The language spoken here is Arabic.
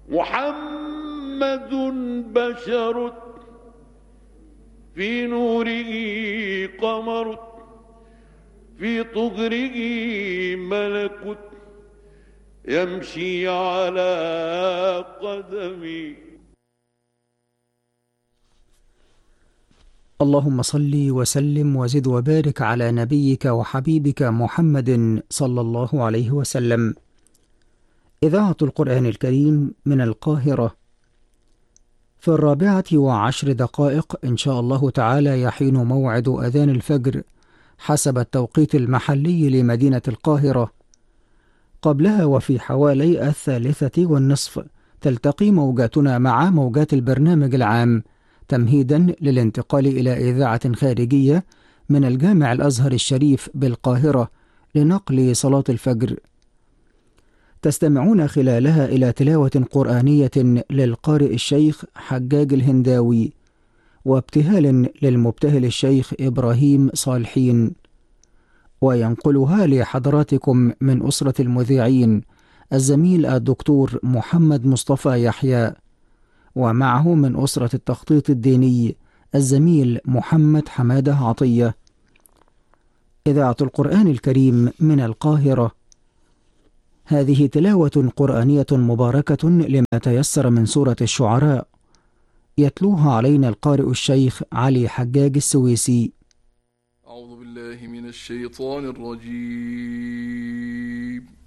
محمد بشر في نوره قمر، في طهره ملك يمشي على قدمي. اللهم صل وسلم وزد وبارك على نبيك وحبيبك محمد صلى الله عليه وسلم. إذاعة القرآن الكريم من القاهرة. في 14:10 إن شاء الله تعالى يحين موعد أذان الفجر حسب التوقيت المحلي لمدينة القاهرة. قبلها وفي حوالي 3:30 تلتقي موجاتنا مع موجات البرنامج العام تمهيدا للانتقال إلى إذاعة خارجية من الجامع الأزهر الشريف بالقاهرة لنقل صلاة الفجر. تستمعون خلالها إلى تلاوة قرآنية للقارئ الشيخ حجاج الهنداوي، وابتهال للمبتهل الشيخ إبراهيم صالحين، وينقلها لحضراتكم من أسرة المذيعين الزميل الدكتور محمد مصطفى يحيى، ومعه من أسرة التخطيط الديني الزميل محمد حمادة عطية. إذاعة القرآن الكريم من القاهرة. هذه تلاوة قرآنية مباركة لما تيسر من سورة الشعراء، يتلوها علينا القارئ الشيخ علي حجاج السويسي. أعوذ بالله من الشيطان الرجيم.